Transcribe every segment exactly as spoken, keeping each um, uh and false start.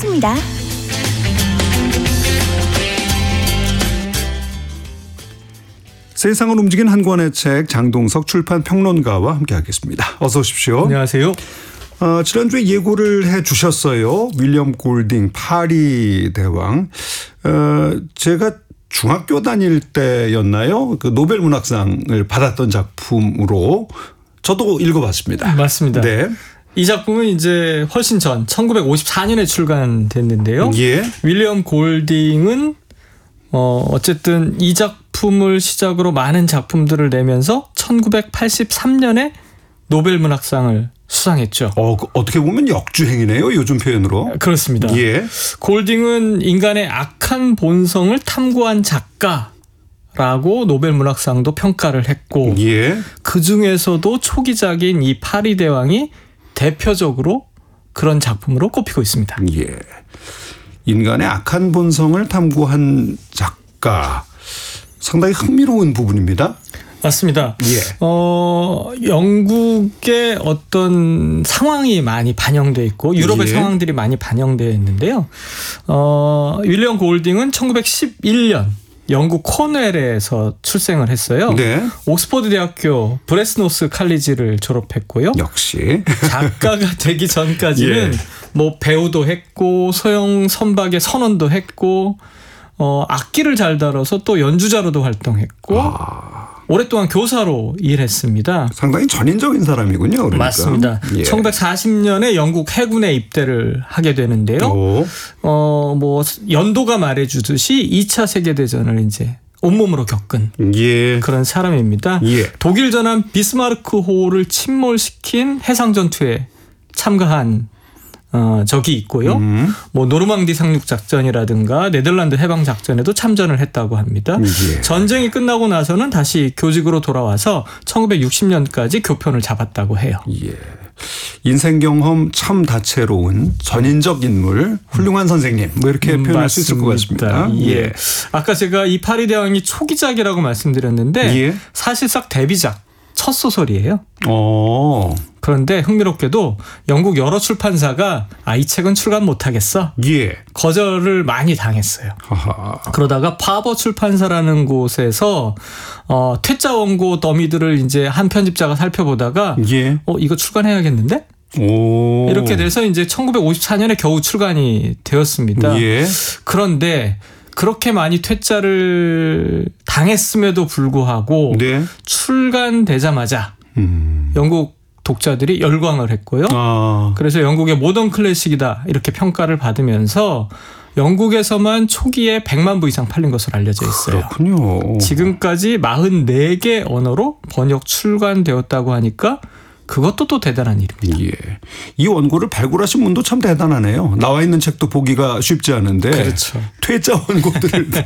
있습니다. 세상을 움직이는 한 권의 책 장동석 출판 평론가와 함께하겠습니다. 어서 오십시오. 안녕하세요. 어, 지난주에 예고를 해 주셨어요. 윌리엄 골딩 파리 대왕. 어, 제가 중학교 다닐 때였나요? 그 노벨 문학상을 받았던 작품으로 저도 읽어봤습니다. 맞습니다. 네. 이 작품은 이제 훨씬 전 천구백오십사 년에 출간됐는데요. 예. 윌리엄 골딩은 어 어쨌든 이 작품을 시작으로 많은 작품들을 내면서 천구백팔십삼 년에 노벨 문학상을 수상했죠. 어, 어떻게 보면 역주행이네요. 요즘 표현으로. 그렇습니다. 예. 골딩은 인간의 악한 본성을 탐구한 작가라고 노벨 문학상도 평가를 했고 예. 그중에서도 초기작인 이 파리 대왕이 대표적으로 그런 작품으로 꼽히고 있습니다. 예. 인간의 악한 본성을 탐구한 작가. 상당히 흥미로운 부분입니다. 맞습니다. 예. 어, 영국의 어떤 상황이 많이 반영되어 있고 유럽의 예. 상황들이 많이 반영되어 있는데요. 어, 윌리엄 골딩은 천구백십일 년 영국 코넬에서 출생을 했어요. 네. 옥스퍼드 대학교 브레스노스 칼리지를 졸업했고요. 역시. 작가가 되기 전까지는 예. 뭐 배우도 했고 소형 선박의 선원도 했고 어, 악기를 잘 다뤄서 또 연주자로도 활동했고 아. 오랫동안 교사로 일했습니다. 상당히 전인적인 사람이군요. 그러니까. 맞습니다. 예. 천구백사십 년에 영국 해군에 입대를 하게 되는데요. 오. 어, 뭐 연도가 말해주듯이 이 차 세계대전을 이제 온몸으로 겪은 예. 그런 사람입니다. 예. 독일 전함 비스마르크호를 침몰시킨 해상 전투에 참가한 어, 적이 있고요. 음. 뭐 노르망디 상륙 작전이라든가 네덜란드 해방 작전에도 참전을 했다고 합니다. 예. 전쟁이 끝나고 나서는 다시 교직으로 돌아와서 천구백육십 년까지 교편을 잡았다고 해요. 예. 인생 경험 참 다채로운 전인적 인물, 훌륭한 선생님, 뭐 이렇게 음, 표현할 수 있을 것 같습니다. 예. 아까 제가 이 파리 대왕이 초기작이라고 말씀드렸는데 예. 사실상 데뷔작, 첫 소설이에요. 어. 그런데 흥미롭게도 영국 여러 출판사가 아, 이 책은 출간 못하겠어. 예. 거절을 많이 당했어요. 하하. 그러다가 파버 출판사라는 곳에서 어, 퇴짜 원고 더미들을 이제 한 편집자가 살펴보다가 예. 어, 이거 출간해야겠는데? 오. 이렇게 돼서 이제 천구백오십사 년에 겨우 출간이 되었습니다. 예. 그런데 그렇게 많이 퇴짜를 당했음에도 불구하고 네. 출간되자마자 음. 영국 독자들이 열광을 했고요. 아. 그래서 영국의 모던 클래식이다 이렇게 평가를 받으면서 영국에서만 초기에 백만 부 이상 팔린 것으로 알려져 있어요. 그렇군요. 지금까지 사십사 개 언어로 번역 출간되었다고 하니까 그것도 또 대단한 일입니다. 예. 이 원고를 발굴하신 분도 참 대단하네요. 나와 있는 책도 보기가 쉽지 않은데. 그렇죠. 퇴짜 원고들을 다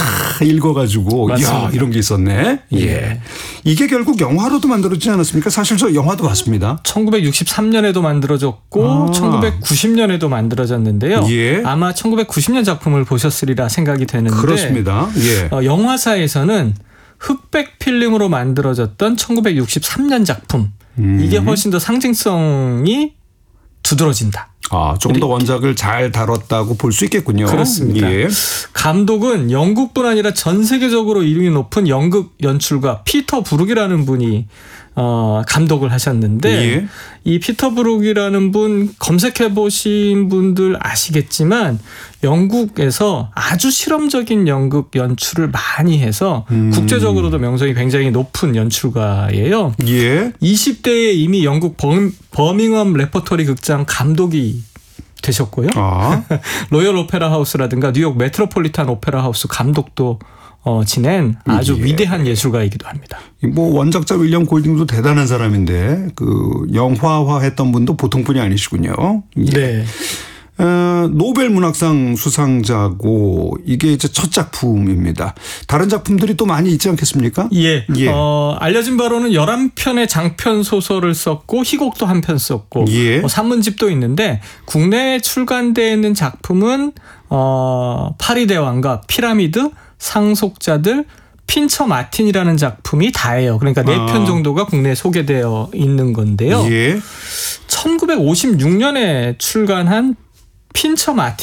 읽어가지고 맞습니다. 야 이런 게 있었네. 예. 예. 이게 결국 영화로도 만들어지지 않았습니까? 사실 저 영화도 봤습니다. 천구백육십삼 년에도 만들어졌고 아. 천구백구십 년에도 만들어졌는데요. 예. 아마 천구백구십 년 작품을 보셨으리라 생각이 되는데 그렇습니다. 예. 어, 영화사에서는 흑백 필름으로 만들어졌던 천구백육십삼 년 작품 음. 이게 훨씬 더 상징성이 두드러진다. 아, 좀 더 원작을 잘 다뤘다고 볼 수 있겠군요. 그렇습니다. 예. 감독은 영국뿐 아니라 전 세계적으로 이름이 높은 연극 연출가 피터 브룩이라는 분이 어, 감독을 하셨는데 예. 이 피터 브룩이라는 분 검색해 보신 분들 아시겠지만 영국에서 아주 실험적인 연극 연출을 많이 해서 음. 국제적으로도 명성이 굉장히 높은 연출가예요. 예. 이십 대에 이미 영국 범, 버밍엄 레퍼토리 극장 감독이 되셨고요. 아. 로열 오페라 하우스라든가 뉴욕 메트로폴리탄 오페라 하우스 감독도 어, 지낸 아주 예. 위대한 예술가이기도 합니다. 뭐 원작자 윌리엄 골딩도 대단한 사람인데 그 영화화했던 분도 보통 분이 아니시군요. 예. 네. 어, 노벨 문학상 수상자고 이게 이제 첫 작품입니다. 다른 작품들이 또 많이 있지 않겠습니까? 예. 예. 어, 알려진 바로는 열한 편의 장편 소설을 썼고 희곡도 한 편 썼고 예. 뭐 산문집도 있는데 국내에 출간되어 있는 작품은 어, 파리 대왕과 피라미드, 상속자들, 핀처 마틴이라는 작품이 다예요. 그러니까 네 편 아. 정도가 국내에 소개되어 있는 건데요. 예. 천구백오십육 년에 출간한 핀처